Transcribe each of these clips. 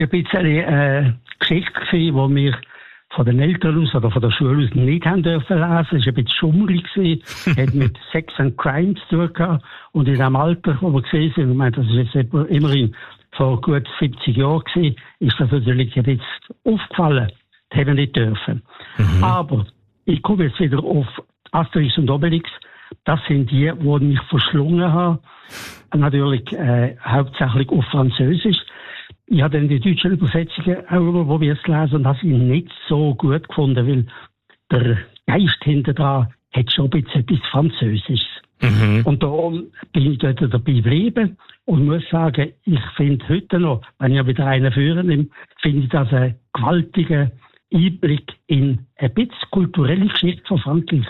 ein bisschen Geschichte gewesen, wo wir von den Eltern aus oder von der Schule aus nicht haben dürfen lesen. Es war ein bisschen schummrig gewesen, hat mit Sex and Crime zu tun gehabt. Und in dem Alter, wo wir gesehen sind, ich meine, das ist jetzt immerhin vor gut 70 Jahren gewesen, ist das natürlich jetzt aufgefallen. Das haben wir nicht dürfen. Aber ich komme jetzt wieder auf Asterix und Obelix. Das sind die mich verschlungen haben. Natürlich hauptsächlich auf Französisch. Ich habe dann die deutschen Übersetzungen auch probiert zu lesen und habe sie nicht so gut gefunden, weil der Geist hinter dran hat schon ein bisschen etwas Französisches. Und darum bin ich dort dabei geblieben und muss sagen, ich finde heute noch, wenn ich wieder einen führen nehme, finde ich das einen gewaltigen Einblick in ein bisschen kulturelle Geschichte von Frankreich.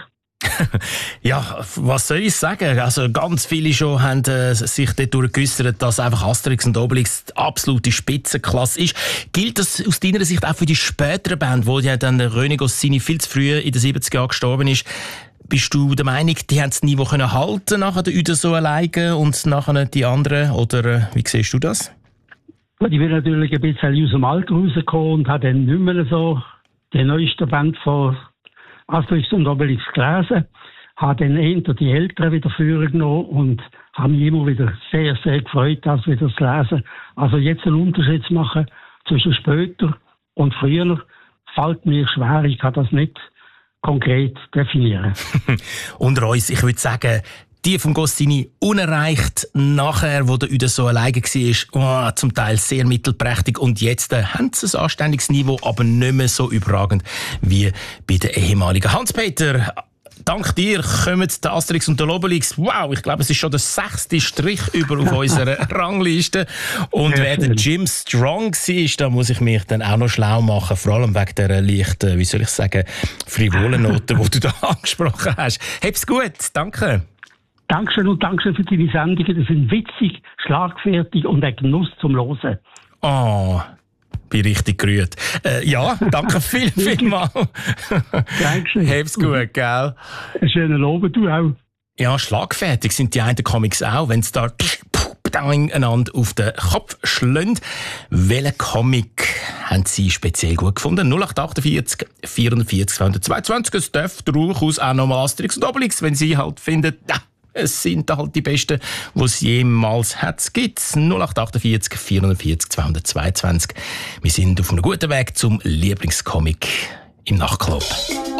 Ja, was soll ich sagen? Also ganz viele schon haben sich dort geäussert, dass einfach Asterix und Obelix die absolute Spitzenklasse ist. Gilt das aus deiner Sicht auch für die späteren Band, wo ja dann René Goscinny viel zu früh in den 70er Jahren gestorben ist? Bist du der Meinung, die haben das Niveau können halten nachher der Udo so alleine und nachher die anderen? Oder wie siehst du das? Ich bin natürlich ein bisschen aus dem Alter rausgekommen und habe dann nicht mehr so die neueste Band von Asterix und Obelix gelesen, habe dann eher die Älteren wieder vorgenommen und habe mich immer wieder sehr, sehr gefreut, das wieder zu lesen. Also jetzt einen Unterschied zu machen zwischen später und früher, fällt mir schwer. Ich kann das nicht konkret definieren. Unter uns, ich würde sagen, die von Goscinny unerreicht, nachher, wo der Udo so alleine war, zum Teil sehr mittelprächtig. Und jetzt haben sie ein anständiges Niveau, aber nicht mehr so überragend wie bei den ehemaligen. Hans-Peter, dank dir kommen der Asterix und der Obelix. Wow, ich glaube, es ist schon der 6. Strich über auf unserer Rangliste. Und wer der Jim Strong war, da muss ich mich dann auch noch schlau machen. Vor allem wegen dieser leichten, wie soll ich sagen, frivolen Noten, die du da angesprochen hast. Hab's gut, danke. Dankeschön und Dankeschön für deine Sendungen. Die sind witzig, schlagfertig und ein Genuss zum Hören. Oh, bin richtig gerührt. Ja, danke vielmals. Dankeschön. Hab's gut, gell? Einen schönen Abend, du auch. Ja, schlagfertig sind die einen Comics auch, wenn es da einander auf den Kopf schlagen. Welchen Comic haben Sie speziell gut gefunden? 0848 44 222. Es dürfte durchaus auch nochmal Asterix und Obelix, wenn Sie halt finden, ja, es sind halt die besten, die es jemals gibt. 0848 44 222. Wir sind auf einem guten Weg zum Lieblingscomic im Nachtclub.